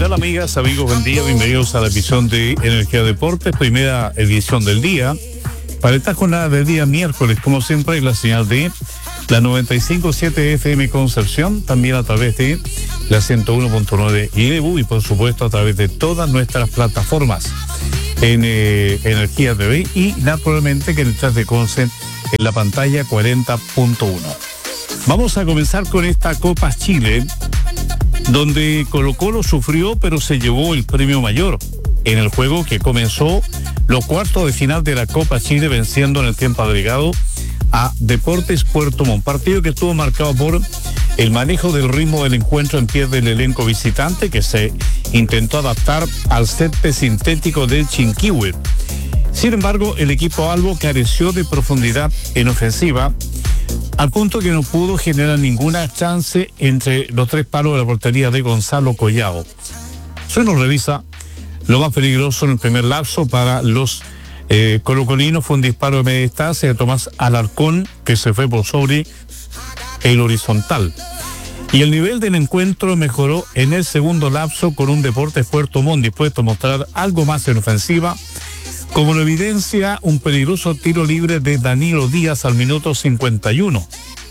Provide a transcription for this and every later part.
tal, amigas, amigos? Buen día, bienvenidos a la edición de Energía Deportes, primera edición del día. Para esta jornada del día miércoles, como siempre, la señal de la 95.7 FM Concepción, también a través de la 101.9 Ilebu y por supuesto a través de todas nuestras plataformas en Energía TV y naturalmente que en el chat de Conce en la pantalla 40.1. Vamos a comenzar con esta Copa Chile, donde Colo-Colo sufrió pero se llevó el premio mayor en el juego que comenzó los cuartos de final de la Copa Chile, venciendo en el tiempo agregado a Deportes Puerto Montt. Partido que estuvo marcado por el manejo del ritmo del encuentro en pie del elenco visitante, que se intentó adaptar al césped sintético del Chinquihue. Sin embargo, el equipo albo careció de profundidad en ofensiva, al punto que no pudo generar ninguna chance entre los tres palos de la portería de Gonzalo Collado. Se nos revisa lo más peligroso en el primer lapso para los colocolinos. Fue un disparo de media distancia de Tomás Alarcón que se fue por sobre el horizontal. Y el nivel del encuentro mejoró en el segundo lapso con un Deportes Puerto Montt dispuesto a mostrar algo más en ofensiva, como lo evidencia un peligroso tiro libre de Danilo Díaz al minuto 51.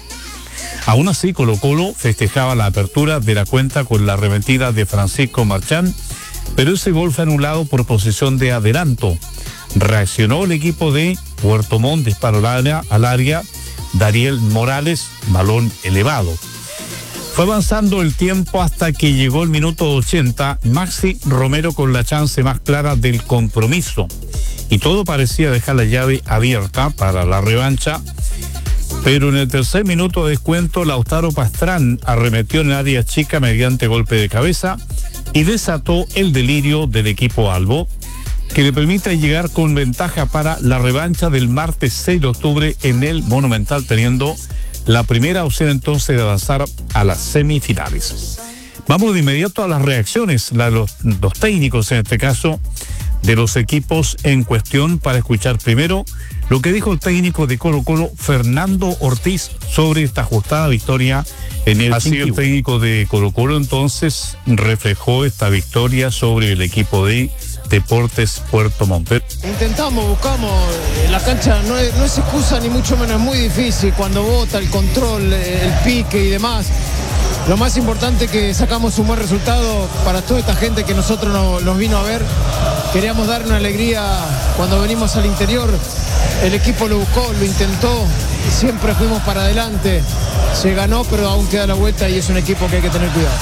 Aún así, Colo-Colo festejaba la apertura de la cuenta con la arremetida de Francisco Marchán, pero ese gol fue anulado por posición de adelanto. Reaccionó el equipo de Puerto Montt, disparó al área, Dariel Morales, balón elevado. Fue avanzando el tiempo hasta que llegó el minuto 80, Maxi Romero con la chance más clara del compromiso. Y todo parecía dejar la llave abierta para la revancha, pero en el tercer minuto de descuento, Lautaro Pastrán arremetió en el área chica mediante golpe de cabeza y desató el delirio del equipo albo, que le permite llegar con ventaja para la revancha del martes 6 de octubre en el Monumental, teniendo la primera opción entonces de avanzar a las semifinales. Vamos de inmediato a las reacciones, los técnicos en este caso, de los equipos en cuestión, para escuchar primero lo que dijo el técnico de Colo-Colo, Fernando Ortiz, sobre esta ajustada victoria en el Chinquihue. El técnico de Colo-Colo entonces reflejó esta victoria sobre el equipo de Deportes Puerto Montt. Intentamos, buscamos, la cancha no es excusa ni mucho menos, es muy difícil cuando bota el control, el pique y demás. Lo más importante es que sacamos un buen resultado para toda esta gente que nosotros nos vino a ver. Queríamos dar una alegría cuando venimos al interior. El equipo lo buscó, lo intentó, siempre fuimos para adelante. Se ganó, pero aún queda la vuelta y es un equipo que hay que tener cuidado.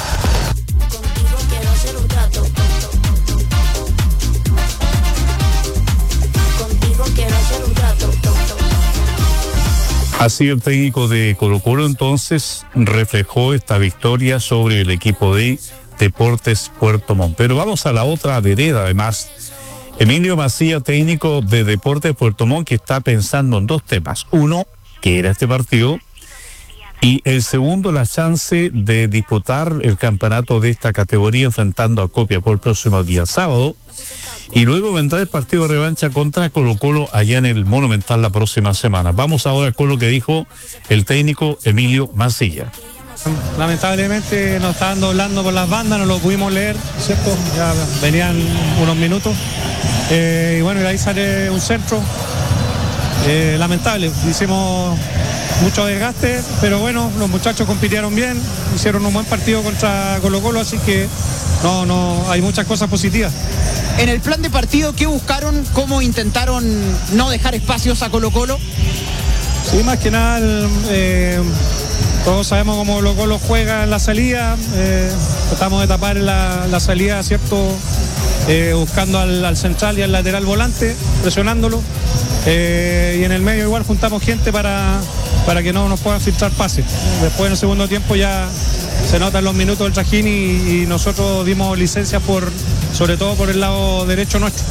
Así el técnico de Colo-Colo entonces reflejó esta victoria sobre el equipo de Deportes Puerto Montt. Pero vamos a la otra vereda además. Emilio Macías, técnico de Deportes Puerto Montt, que está pensando en dos temas. Uno, que era este partido, y el segundo, la chance de disputar el campeonato de esta categoría enfrentando a Copiapó el próximo día sábado. Y luego vendrá el partido de revancha contra Colo-Colo allá en el Monumental la próxima semana. Vamos ahora con lo que dijo el técnico Emilio Mancilla. Lamentablemente nos estaban doblando por las bandas, no lo pudimos leer, ¿cierto? Ya venían unos minutos. Y bueno, y ahí sale un centro. Lamentable, hicimos mucho desgaste, pero bueno, los muchachos compitieron bien, hicieron un buen partido contra Colo-Colo, así que no hay muchas cosas positivas. En el plan de partido, ¿qué buscaron? ¿Cómo intentaron no dejar espacios a Colo-Colo? Sí, más que nada, todos sabemos cómo Colo-Colo juega en la salida. Tratamos de tapar la salida, ¿cierto? Buscando al central y al lateral volante, presionándolo. Y en el medio igual juntamos gente para que no nos puedan filtrar pases. Después en el segundo tiempo ya se notan los minutos del trajín y nosotros dimos licencia sobre todo por el lado derecho nuestro.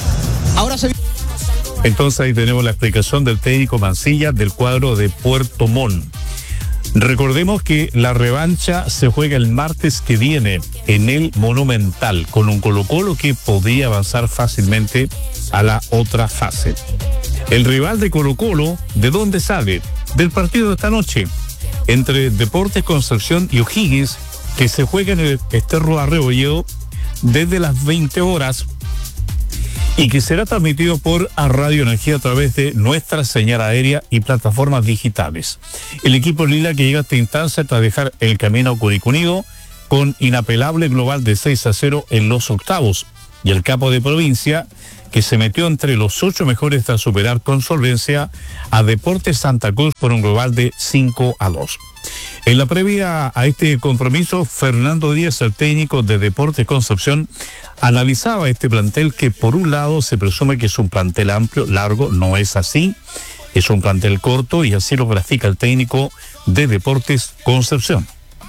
Entonces ahí tenemos la explicación del técnico Mancilla del cuadro de Puerto Montt. Recordemos que la revancha se juega el martes que viene en el Monumental, con un Colo-Colo que podría avanzar fácilmente a la otra fase. El rival de Colo-Colo, ¿de dónde sale? Del partido de esta noche, entre Deportes Concepción y O'Higgins, que se juega en el Esterro Arrebolledo desde las 20 horas y que será transmitido por Radio Energía a través de nuestra señal aérea y plataformas digitales. El equipo lila que llega a esta instancia tras dejar el camino a Curicó Unido con inapelable global de 6-0 en los octavos, y el capo de provincia que se metió entre los 8 mejores tras superar con solvencia a Deportes Santa Cruz por un global de 5-2. En la previa a este compromiso, Fernando Díaz, el técnico de Deportes Concepción, analizaba este plantel que por un lado se presume que es un plantel amplio, largo, no es así, es un plantel corto y así lo grafica el técnico de Deportes Concepción.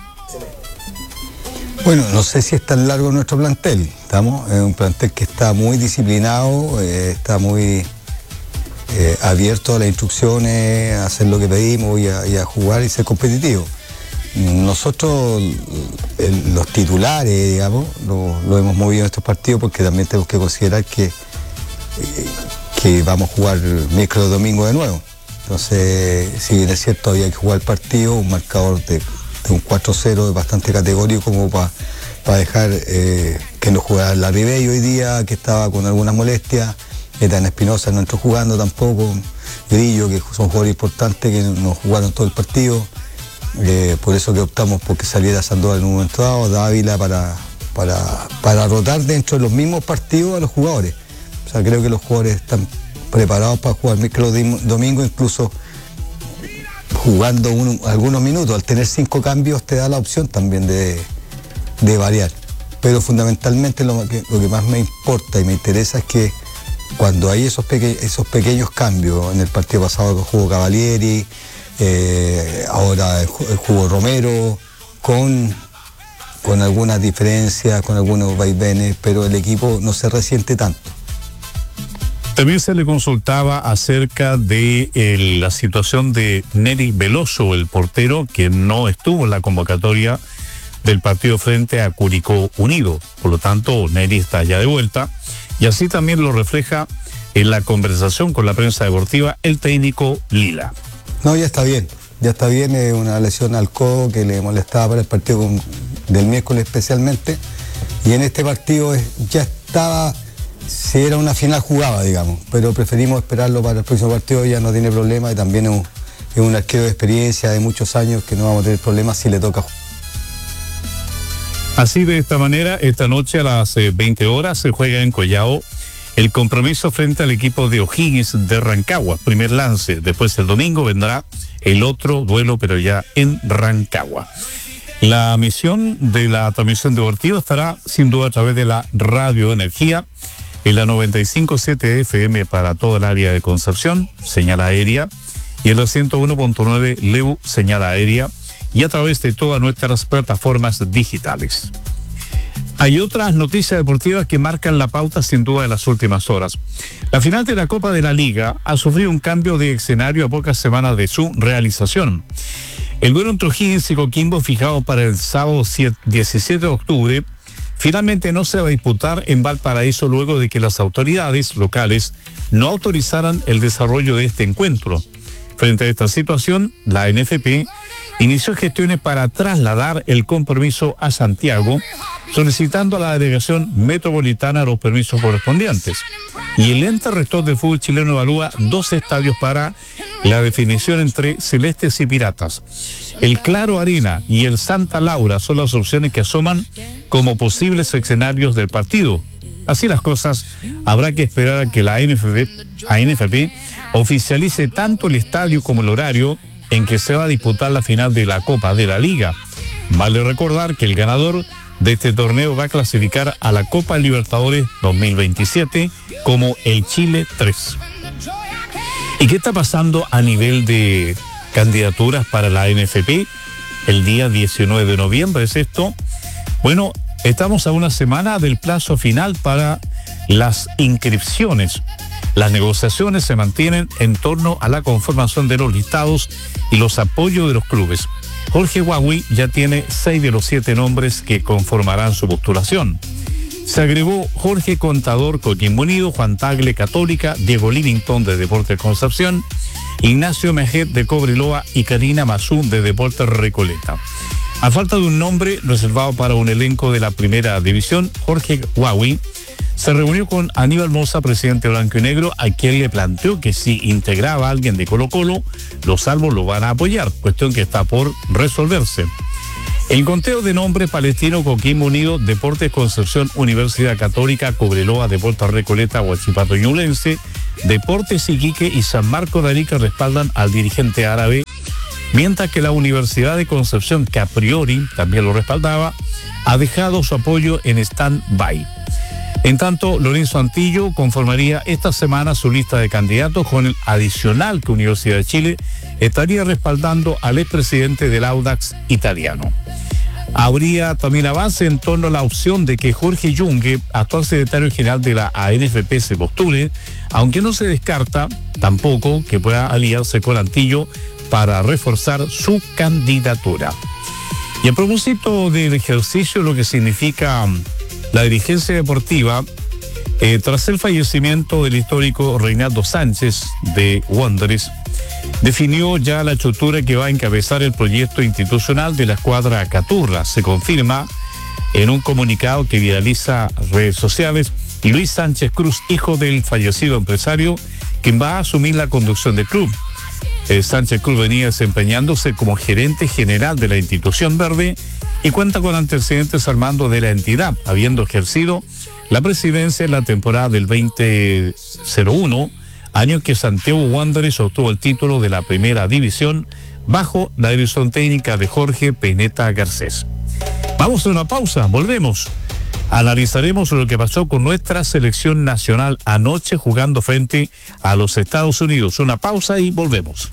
Bueno, no sé si es tan largo nuestro plantel, es un plantel que está muy disciplinado, está muy abierto a las instrucciones, a hacer lo que pedimos y a jugar y ser competitivo. Nosotros, los titulares, digamos, lo hemos movido en estos partidos porque también tenemos que considerar que vamos a jugar miércoles domingo de nuevo. Entonces, si bien es cierto, había que jugar el partido, un marcador de un 4-0 bastante categórico como para dejar que no jugara la Ribey hoy día, que estaba con algunas molestias. Ethan Espinosa no entró jugando tampoco, Grillo, que son jugadores importantes que no jugaron todo el partido, por eso que optamos por que saliera Sandoval en un momento dado, Dávila para rotar dentro de los mismos partidos a los jugadores. O sea, creo que los jugadores están preparados para jugar miércoles domingo, incluso jugando algunos minutos. Al tener 5 cambios te da la opción también de variar, pero fundamentalmente lo que más me importa y me interesa es que cuando hay esos pequeños cambios, en el partido pasado que jugó Cavalieri, ahora jugó Romero, con algunas diferencias, con algunos vaivenes, pero el equipo no se resiente tanto. También se le consultaba acerca de la situación de Nery Veloso, el portero que no estuvo en la convocatoria del partido frente a Curicó Unido. Por lo tanto, Nery está ya de vuelta. Y así también lo refleja en la conversación con la prensa deportiva el técnico Lila. No, ya está bien, es una lesión al codo que le molestaba para el partido del miércoles especialmente, y en este partido ya estaba, si era una final jugaba, digamos, pero preferimos esperarlo para el próximo partido, ya no tiene problema y también es un arquero de experiencia de muchos años que no vamos a tener problemas si le toca. Así, de esta manera, esta noche a las 20 horas se juega en Collao el compromiso frente al equipo de O'Higgins de Rancagua, primer lance. Después el domingo vendrá el otro duelo, pero ya en Rancagua. La misión de la transmisión deportiva estará sin duda a través de la Radio Energía, en la 95.7 FM para toda el área de Concepción, señal aérea, y en la 101.9 Leu, señal aérea, y a través de todas nuestras plataformas digitales. Hay otras noticias deportivas que marcan la pauta sin duda en las últimas horas. La final de la Copa de la Liga ha sufrido un cambio de escenario a pocas semanas de su realización. El duelo entre O'Higgins y Coquimbo, fijado para el sábado 17 de octubre, finalmente no se va a disputar en Valparaíso luego de que las autoridades locales no autorizaran el desarrollo de este encuentro. Frente a esta situación, la NFP inició gestiones para trasladar el compromiso a Santiago, solicitando a la delegación metropolitana los permisos correspondientes. Y el ente rector del fútbol chileno evalúa 2 estadios para la definición entre Celestes y Piratas. El Claro Arena y el Santa Laura son las opciones que asoman como posibles escenarios del partido. Así las cosas, habrá que esperar a que la ANFP oficialice tanto el estadio como el horario en que se va a disputar la final de la Copa de la Liga. Vale recordar que el ganador de este torneo va a clasificar a la Copa Libertadores 2027 como el Chile 3. ¿Y qué está pasando a nivel de candidaturas para la NFP? El día 19 de noviembre es esto. Bueno, estamos a una semana del plazo final para las inscripciones. Las negociaciones se mantienen en torno a la conformación de los listados y los apoyos de los clubes. Jorge Huawei ya tiene 6 de los 7 nombres que conformarán su postulación. Se agregó Jorge Contador, Coquimbo Unido, Juan Tagle, Católica, Diego Livington de Deportes Concepción, Ignacio Mejet de Cobreloa y Karina Mazú de Deportes Recoleta. A falta de un nombre reservado para un elenco de la primera división, Jorge Huawi se reunió con Aníbal Mosa, presidente blanco y negro, a quien le planteó que si integraba a alguien de Colo-Colo, los salvos lo van a apoyar, cuestión que está por resolverse. El conteo de nombres: Palestino, Coquimbo Unido, Deportes Concepción, Universidad Católica, Cobreloa, Deportes Recoleta, Huachipato Ñublense, Deportes Iquique y San Marcos de Arica respaldan al dirigente árabe, mientras que la Universidad de Concepción, que a priori también lo respaldaba, ha dejado su apoyo en stand-by. En tanto, Lorenzo Antillo conformaría esta semana su lista de candidatos con el adicional que Universidad de Chile estaría respaldando al expresidente del Audax italiano. Habría también avance en torno a la opción de que Jorge Yungue, actual secretario general de la ANFP, se postule, aunque no se descarta tampoco que pueda aliarse con Antillo para reforzar su candidatura. Y a propósito del ejercicio, lo que significa la dirigencia deportiva, tras el fallecimiento del histórico Reinaldo Sánchez de Wanderers, definió ya la estructura que va a encabezar el proyecto institucional de la escuadra Caturra. Se confirma en un comunicado que viraliza redes sociales y Luis Sánchez Cruz, hijo del fallecido empresario, quien va a asumir la conducción del club. Sánchez Cruz venía desempeñándose como gerente general de la institución verde y cuenta con antecedentes al mando de la entidad, habiendo ejercido la presidencia en la temporada del 2001, año en que Santiago Wanderers obtuvo el título de la primera división bajo la dirección técnica de Jorge Peineta Garcés. Vamos a una pausa, volvemos. Analizaremos lo que pasó con nuestra selección nacional anoche jugando frente a los Estados Unidos. Una pausa y volvemos.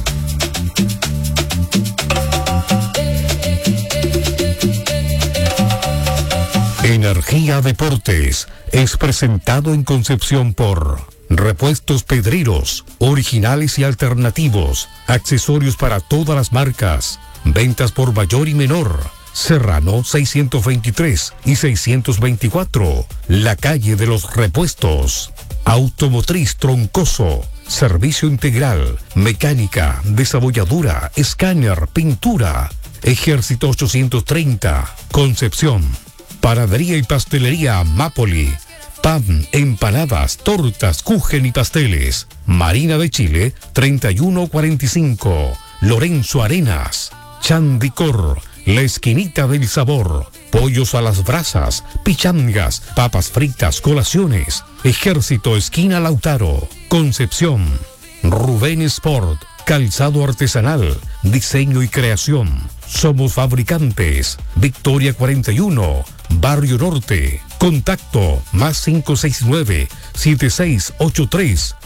Energía Deportes es presentado en Concepción por Repuestos Pedreros, originales y alternativos, accesorios para todas las marcas, ventas por mayor y menor. Serrano 623 y 624, la calle de los repuestos. Automotriz Troncoso, servicio integral, mecánica, desabolladura, escáner, pintura. Ejército 830, Concepción. Panadería y pastelería Mapoli, pan, empanadas, tortas, kuchen y pasteles. Marina de Chile 3145, Lorenzo Arenas. Chandicor, la esquinita del sabor, pollos a las brasas, pichangas, papas fritas, colaciones. Ejército esquina Lautaro, Concepción. Rubén Sport, calzado artesanal, diseño y creación. Somos fabricantes. Victoria 41, Barrio Norte. Contacto +569 7683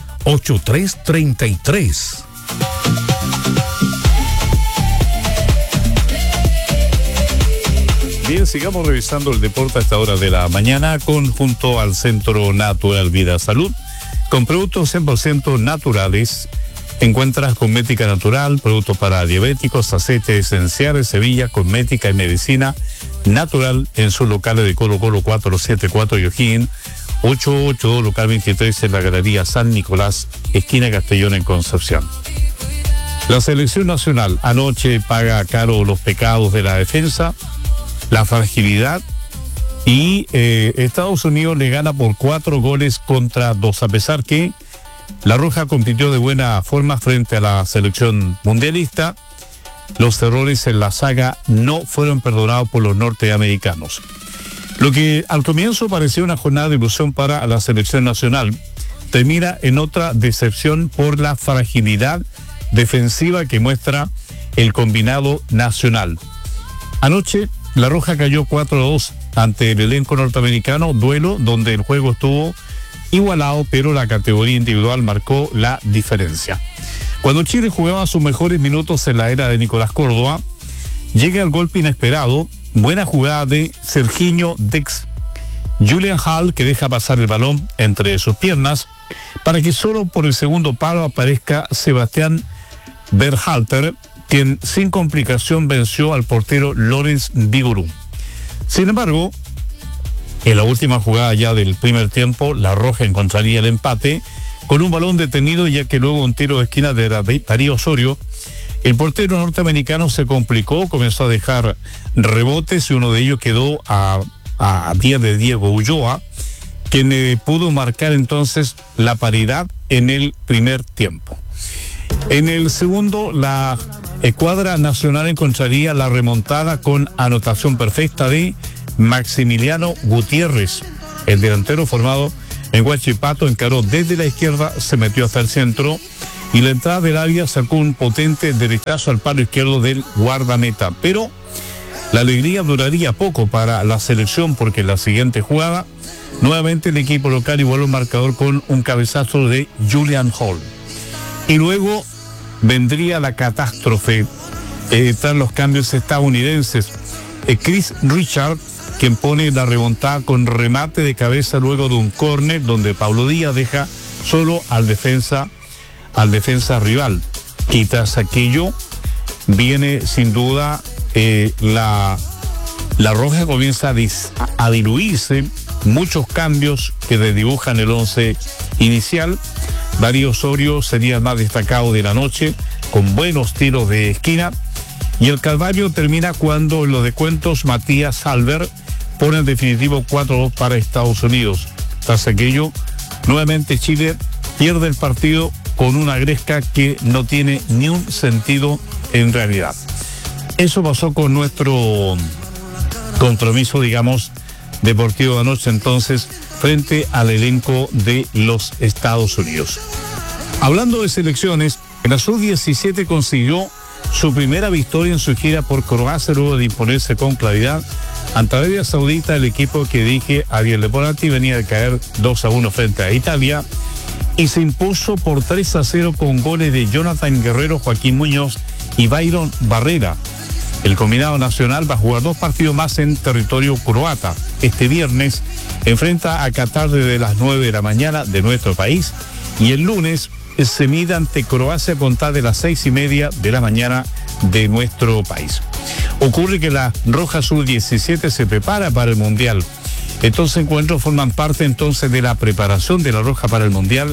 8333. Bien, sigamos revisando el deporte a esta hora de la mañana junto al Centro Natural Vida Salud. Con productos 100% naturales, encuentras cosmética natural, productos para diabéticos, aceites esenciales, Sevilla, cosmética y medicina natural en sus locales de Colo Colo 474 y O'Higgins, 882 local 23 en la Galería San Nicolás, esquina Castellón en Concepción. La selección nacional anoche paga caro los pecados de la defensa, la fragilidad, y Estados Unidos le gana por 4-2, a pesar que la Roja compitió de buena forma frente a la selección mundialista. Los errores en la saga no fueron perdonados por los norteamericanos. Lo que al comienzo parecía una jornada de ilusión para la selección nacional termina en otra decepción por la fragilidad defensiva que muestra el combinado nacional. Anoche la Roja cayó 4-2 ante el elenco norteamericano, duelo donde el juego estuvo igualado, pero la categoría individual marcó la diferencia. Cuando Chile jugaba sus mejores minutos en la era de Nicolás Córdoba, llega el golpe inesperado, buena jugada de Sergiño Dex, Julian Hall, que deja pasar el balón entre sus piernas para que solo por el segundo palo aparezca Sebastián Berhalter, quien sin complicación venció al portero Lorenz Vigorú. Sin embargo, en la última jugada ya del primer tiempo, la Roja encontraría el empate con un balón detenido, ya que luego un tiro de esquina de Darío Osorio El portero norteamericano se complicó, comenzó a dejar rebotes y uno de ellos quedó a pie de Diego Ulloa, quien pudo marcar entonces la paridad en el primer tiempo. En el segundo, la escuadra nacional encontraría la remontada con anotación perfecta de Maximiliano Gutiérrez. El delantero formado en Huachipato encaró desde la izquierda, se metió hasta el centro y la entrada del área sacó un potente derechazo al palo izquierdo del guardameta. Pero la alegría duraría poco para la selección, porque en la siguiente jugada nuevamente el equipo local igualó el marcador con un cabezazo de Julian Hall. Y luego vendría la catástrofe tras los cambios estadounidenses. Chris Richard, quien pone la remontada con remate de cabeza luego de un córner donde Pablo Díaz deja solo al defensa rival. Y tras aquello viene sin duda la roja comienza a diluirse, muchos cambios que desdibujan el 11 inicial. Darío Osorio sería el más destacado de la noche, con buenos tiros de esquina. Y el calvario termina cuando en los descuentos Matías Albert pone el definitivo 4-2 para Estados Unidos. Tras aquello, nuevamente Chile pierde el partido con una gresca que no tiene ni un sentido en realidad. Eso pasó con nuestro compromiso, digamos, deportivo de anoche entonces, frente al elenco de los Estados Unidos. Hablando de selecciones, en la sub-17 consiguió su primera victoria en su gira por Croacia luego de imponerse con claridad ante Arabia Saudita. El equipo que dirige Ariel Leporati venía de caer 2-1 frente a Italia y se impuso por 3-0 con goles de Jonathan Guerrero, Joaquín Muñoz y Byron Barrera. El combinado nacional va a jugar 2 partidos más en territorio croata. Este viernes enfrenta a Qatar desde las 9 de la mañana de nuestro país y el lunes se mide ante Croacia a contar de las 6:30 de la mañana de nuestro país. Ocurre que la Roja Sub-17 se prepara para el Mundial. Estos encuentros forman parte entonces de la preparación de la Roja para el Mundial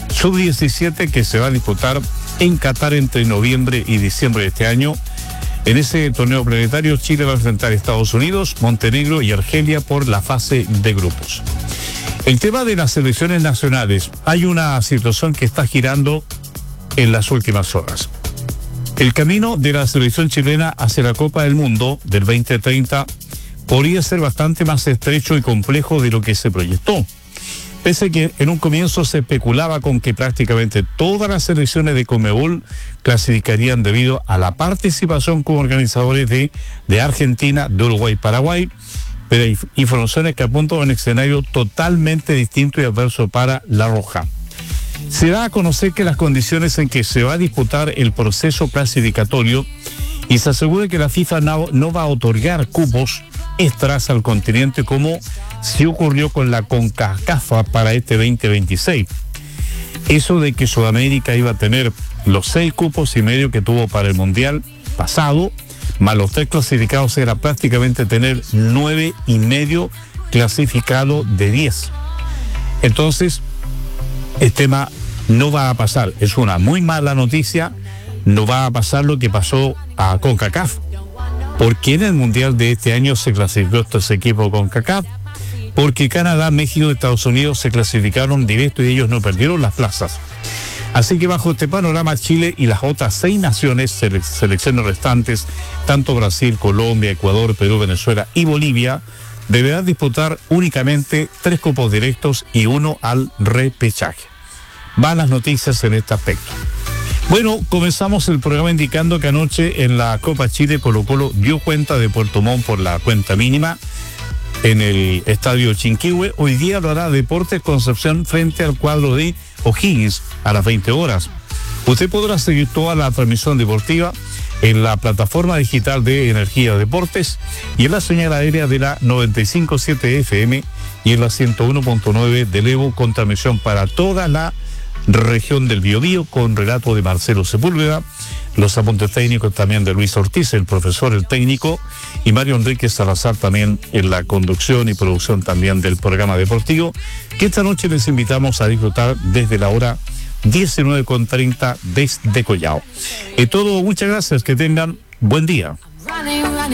Sub-17 que se va a disputar en Qatar entre noviembre y diciembre de este año. En ese torneo planetario Chile va a enfrentar a Estados Unidos, Montenegro y Argelia por la fase de grupos. El tema de las selecciones nacionales, hay una situación que está girando en las últimas horas. El camino de la selección chilena hacia la Copa del Mundo del 2030 podría ser bastante más estrecho y complejo de lo que se proyectó. Pese a que en un comienzo se especulaba con que prácticamente todas las selecciones de Conmebol clasificarían debido a la participación como organizadores de Argentina, de Uruguay y Paraguay, pero hay informaciones que apuntan a un escenario totalmente distinto y adverso para la Roja. Se da a conocer que las condiciones en que se va a disputar el proceso clasificatorio y se asegura que la FIFA no va a otorgar cupos extras al continente como sí ocurrió con la CONCACAF para este 2026. Eso de que Sudamérica iba a tener los 6 cupos y medio que tuvo para el Mundial pasado, más los 3 clasificados, era prácticamente tener 9 y medio clasificado de 10. Entonces, el tema no va a pasar. Es una muy mala noticia. No va a pasar lo que pasó a CONCACAF, porque en el Mundial de este año se clasificó estos equipos CONCACAF, porque Canadá, México y Estados Unidos se clasificaron directo y ellos no perdieron las plazas. Así que bajo este panorama, Chile y las otras 6 naciones, selecciones restantes, tanto Brasil, Colombia, Ecuador, Perú, Venezuela y Bolivia, deberán disputar únicamente 3 cupos directos y 1 al repechaje. Van las noticias en este aspecto. Bueno, comenzamos el programa indicando que anoche en la Copa Chile Colo-Colo dio cuenta de Puerto Montt por la cuenta mínima en el estadio Chinquihue. Hoy día lo hará Deportes Concepción frente al cuadro de O'Higgins a las 20 horas. Usted podrá seguir toda la transmisión deportiva en la plataforma digital de Energía Deportes y en la señal aérea de la 95.7 FM y en la 101.9 del Evo, con transmisión para toda la región del Biobío, con relato de Marcelo Sepúlveda, los apuntes técnicos también de Luis Ortiz, el profesor, el técnico, y Mario Enríquez Salazar también en la conducción y producción también del programa deportivo, que esta noche les invitamos a disfrutar desde la hora 19:30 desde Collao. Todo, muchas gracias, que tengan buen día.